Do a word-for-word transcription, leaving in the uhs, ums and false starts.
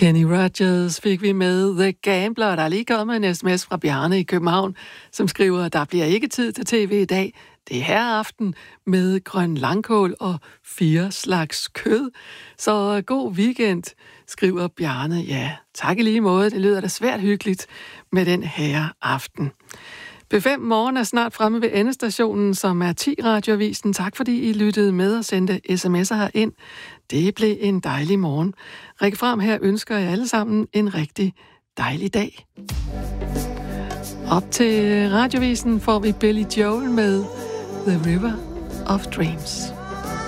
Kenny Rogers fik vi med The Gambler. Der er lige kommet en sms fra Bjarne i København, som skriver, at der bliver ikke tid til tv i dag. Det er herreaften med grøn langkål og fire slags kød. Så god weekend, skriver Bjarne. Ja, tak i lige måde. Det lyder da svært hyggeligt med den herreaften. B fem Morgen er snart fremme ved endestationen, som er ti radioavisen. Tak fordi I lyttede med og sendte sms'er herind. Det blev en dejlig morgen. Række frem her ønsker jeg alle sammen en rigtig dejlig dag. Op til radioavisen får vi Billy Joel med The River of Dreams.